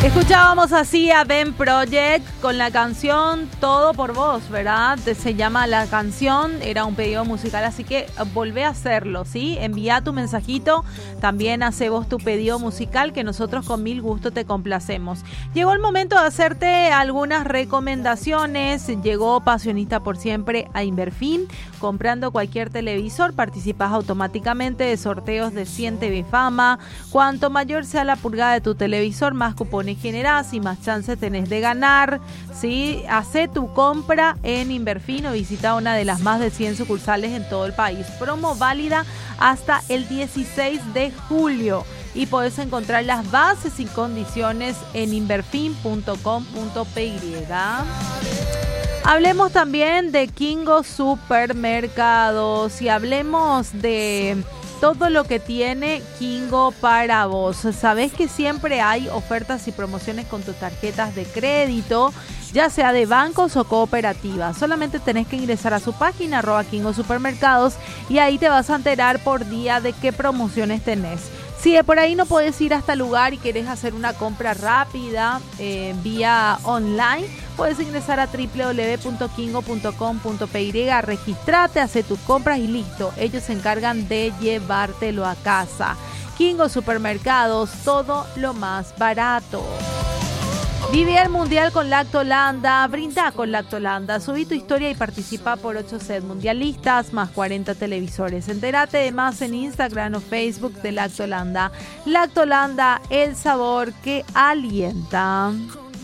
Escuchábamos así a Ben Project con la canción Todo por Vos, ¿verdad? Se llama la canción, era un pedido musical, así que volvé a hacerlo, ¿sí? Envía tu mensajito, también hace vos tu pedido musical que nosotros con mil gusto te complacemos. Llegó el momento de hacerte algunas recomendaciones, llegó Pasionista por Siempre a Inverfin, comprando cualquier televisor participas automáticamente de sorteos de 100 TV Fama, cuanto mayor sea la pulgada de tu televisor, más cupones generás y más chances tenés de ganar, ¿sí? Hacé tu compra en Inverfin o visita una de las más de 100 sucursales en todo el país. Promo válida hasta el 16 de julio y podés encontrar las bases y condiciones en inverfin.com.py. Hablemos también de Kingo Supermercados y hablemos de todo lo que tiene Kingo para vos. Sabés que siempre hay ofertas y promociones con tus tarjetas de crédito, ya sea de bancos o cooperativas. Solamente tenés que ingresar a su página @Kingo Supermercados y ahí te vas a enterar por día de qué promociones tenés. Si de por ahí no podés ir hasta el lugar y querés hacer una compra rápida vía online, puedes ingresar a www.kingo.com.py, registrate, hace tus compras y listo. Ellos se encargan de llevártelo a casa. Kingo Supermercados, todo lo más barato. Vive el Mundial con Lactolanda, brinda con Lactolanda, subí tu historia y participa por 8 sets mundialistas más 40 televisores. Entérate de más en Instagram o Facebook de Lactolanda. Lactolanda, el sabor que alienta.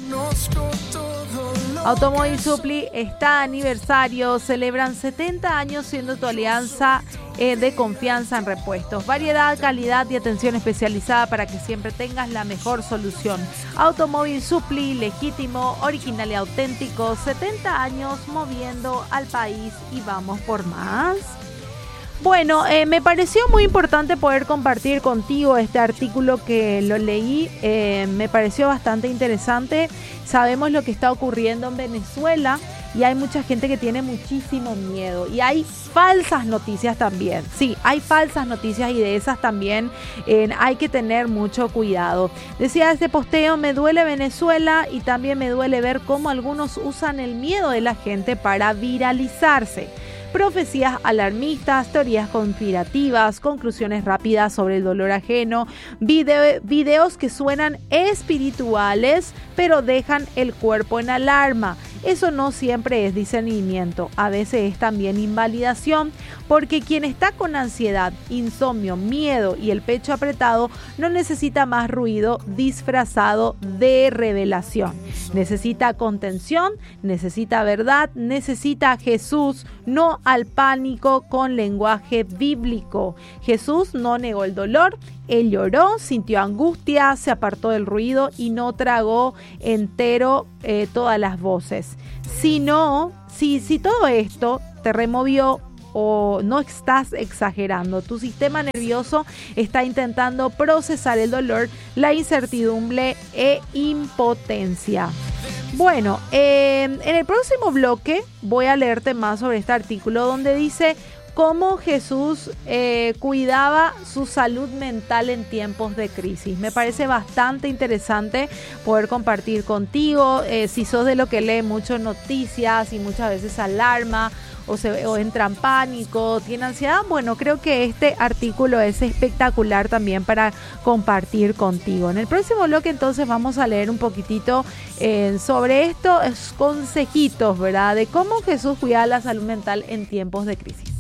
Automóvil Supply está aniversario, celebran 70 años siendo tu alianza de confianza en repuestos. Variedad, calidad y atención especializada para que siempre tengas la mejor solución. Automóvil Supply, legítimo, original y auténtico, 70 años moviendo al país y vamos por más. Bueno, me pareció muy importante poder compartir contigo este artículo que lo leí, me pareció bastante interesante. Sabemos lo que está ocurriendo en Venezuela y hay mucha gente que tiene muchísimo miedo y hay falsas noticias también. Sí, hay falsas noticias y de esas también hay que tener mucho cuidado. Decía este posteo, me duele Venezuela y también me duele ver cómo algunos usan el miedo de la gente para viralizarse. Profecías alarmistas, teorías conspirativas, conclusiones rápidas sobre el dolor ajeno, videos que suenan espirituales pero dejan el cuerpo en alarma. Eso no siempre es discernimiento, a veces es también invalidación, porque quien está con ansiedad, insomnio, miedo y el pecho apretado no necesita más ruido disfrazado de revelación. Necesita contención, necesita verdad, necesita a Jesús, no al pánico con lenguaje bíblico. Jesús no negó el dolor, él lloró, sintió angustia, se apartó del ruido y no tragó entero todas las voces. Si todo esto te removió o no estás exagerando, tu sistema nervioso está intentando procesar el dolor, la incertidumbre e impotencia. Bueno, en el próximo bloque voy a leerte más sobre este artículo donde dice cómo Jesús cuidaba su salud mental en tiempos de crisis. Me parece bastante interesante poder compartir contigo. Si sos de lo que lee muchas noticias y muchas veces alarma o entra en pánico, tiene ansiedad, bueno, creo que este artículo es espectacular también para compartir contigo. En el próximo bloque entonces vamos a leer un poquitito sobre estos consejitos, ¿verdad? De cómo Jesús cuidaba la salud mental en tiempos de crisis.